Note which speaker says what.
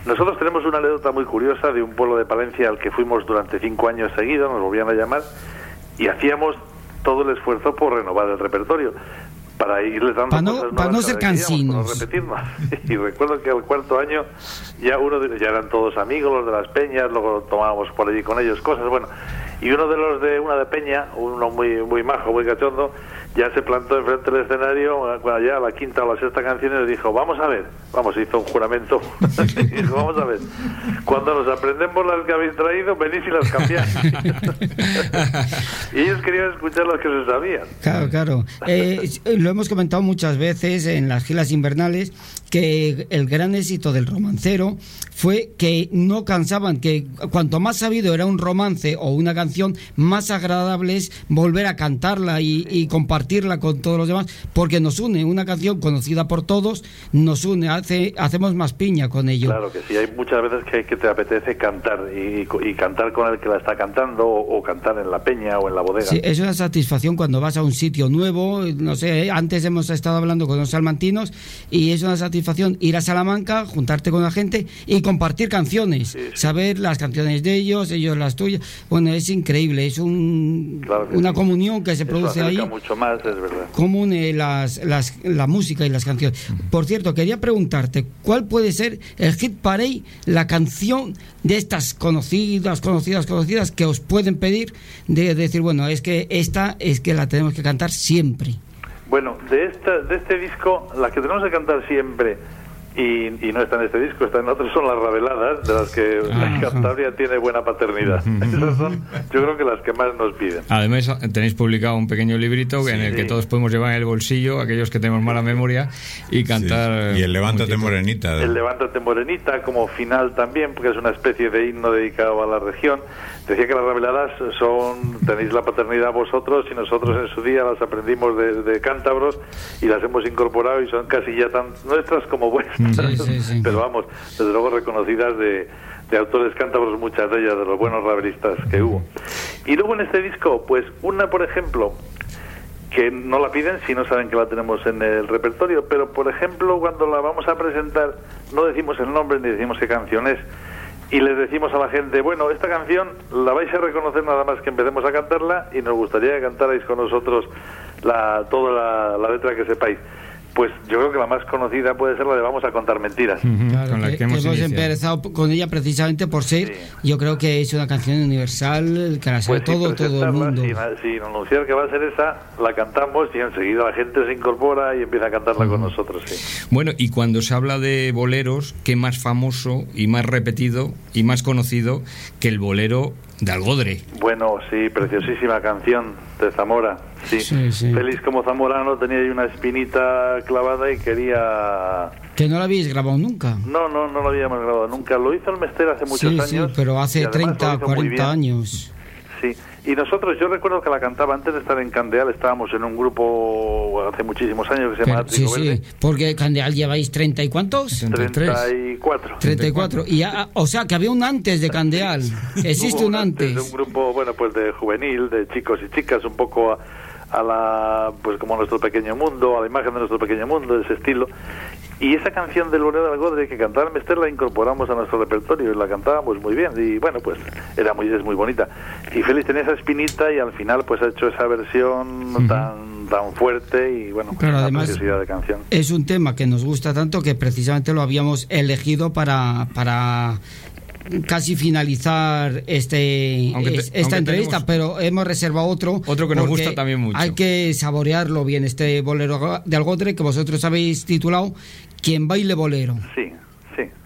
Speaker 1: Nosotros tenemos una anécdota muy curiosa de un pueblo de Palencia al que fuimos durante 5 años seguidos, nos volvían a llamar, y hacíamos todo el esfuerzo por renovar el repertorio, para irles dando cosas nuevas,
Speaker 2: para no ser cansinos,
Speaker 1: para no repetirnos. Y recuerdo que al cuarto año ya ya eran todos amigos, los de las peñas, luego tomábamos por allí con ellos cosas, bueno, y uno de los de una de peña, uno muy majo, muy cachondo, ya se plantó enfrente del escenario, cuando ya la quinta o la sexta canción, y nos dijo, vamos a ver, hizo un juramento, y dijo, vamos a ver, cuando nos aprendemos las que habéis traído, venís y las cambiáis. Y ellos querían escuchar las que se sabían.
Speaker 2: Claro. Lo hemos comentado muchas veces en las giras invernales, que el gran éxito del romancero fue que no cansaban, que cuanto más sabido era un romance o una canción, más agradable es volver a cantarla y compartirla con todos los demás, porque nos une, una canción conocida por todos, nos une, hacemos más piña con ello.
Speaker 1: Claro que sí, hay muchas veces que te apetece cantar y cantar con el que la está cantando o cantar en la peña o en la bodega.
Speaker 2: Sí, es una satisfacción cuando vas a un sitio nuevo, no sé, antes hemos estado hablando con los salmantinos y es una satisfacción ir a Salamanca, juntarte con la gente y compartir canciones, sí. Saber las canciones de ellos las tuyas. Bueno, es increíble, es una comunión que se produce ahí.
Speaker 1: Mucho más, es verdad.
Speaker 2: Cómo une la música y las canciones. Por cierto, quería preguntarte, ¿cuál puede ser el hit parade, la canción de estas conocidas que os pueden pedir, de decir, bueno, es que esta es que la tenemos que cantar siempre?
Speaker 1: Bueno, de este disco, las que tenemos que cantar siempre, y no está en este disco, está en otros, son las rabeladas, de las que la Cantabria tiene buena paternidad. Esas son, yo creo que las que más nos piden.
Speaker 3: Además, tenéis publicado un pequeño librito en el que todos podemos llevar en el bolsillo, aquellos que tenemos mala memoria, y cantar...
Speaker 4: Sí. Y el Levántate Morenita.
Speaker 1: El Levántate Morenita, como final también, porque es una especie de himno dedicado a la región. Decía que las rabeladas tenéis la paternidad vosotros, y nosotros en su día las aprendimos de cántabros y las hemos incorporado y son casi ya tan nuestras como vuestras. Sí. Pero vamos, desde luego reconocidas de autores cántabros, muchas de ellas, de los buenos rabelistas que hubo. Y luego en este disco, pues una, por ejemplo, que no la piden si no saben que la tenemos en el repertorio, pero por ejemplo cuando la vamos a presentar no decimos el nombre ni decimos qué canción es, y les decimos a la gente, bueno, esta canción la vais a reconocer nada más que empecemos a cantarla, y nos gustaría que cantarais con nosotros toda la letra que sepáis. Pues yo creo que la más conocida puede ser la de Vamos a contar mentiras.
Speaker 2: Claro, con la que hemos empezado con ella precisamente por ser, yo creo que es una canción universal que la sabe todo el mundo.
Speaker 1: Sin anunciar que va a ser esa, la cantamos y enseguida la gente se incorpora y empieza a cantarla con nosotros. Sí.
Speaker 3: Bueno, y cuando se habla de boleros, ¿qué más famoso y más repetido y más conocido que el bolero de Algodre?
Speaker 1: Bueno, sí, preciosísima canción de Zamora. Sí. Félix, como zamorano, tenía ahí una espinita clavada y quería...
Speaker 2: ¿Que no la habéis grabado nunca?
Speaker 1: No lo habíamos grabado nunca. Lo hizo el Mester hace muchos años.
Speaker 2: Sí, pero hace 30, 40 años.
Speaker 1: Sí, y nosotros, yo recuerdo que la cantaba antes de estar en Candeal, estábamos en un grupo hace muchísimos años que se llama Trigo Verde.
Speaker 2: Sí, porque Candeal lleváis 30 y ¿cuántos?
Speaker 1: 34.
Speaker 2: Y o sea, que había un antes de Candeal. Existe un antes.
Speaker 1: De un grupo, bueno, pues de juvenil, de chicos y chicas, un poco a la, pues como nuestro pequeño mundo, a la imagen de nuestro pequeño mundo, de ese estilo. Y esa canción del bolero de Algodre que cantaba el Mester la incorporamos a nuestro repertorio y la cantábamos muy bien, y bueno, pues es muy bonita. Y Félix tenía esa espinita y al final pues ha hecho esa versión tan fuerte y bueno,
Speaker 2: claro,
Speaker 1: una
Speaker 2: además,
Speaker 1: preciosidad de canción.
Speaker 2: Es un tema que nos gusta tanto que precisamente lo habíamos elegido para casi finalizar esta entrevista, pero hemos reservado otro
Speaker 3: que nos gusta también mucho.
Speaker 2: Hay que saborearlo bien, este bolero de Algodre que vosotros habéis titulado Quien baile bolero.
Speaker 1: Sí.